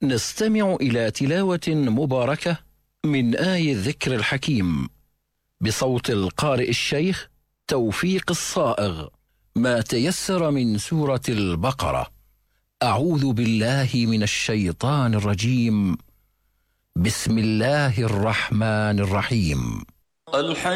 نستمع إلى تلاوة مباركة من آي الذكر الحكيم بصوت القارئ الشيخ توفيق الصائغ، ما تيسر من سورة البقرة. أعوذ بالله من الشيطان الرجيم. بسم الله الرحمن الرحيم.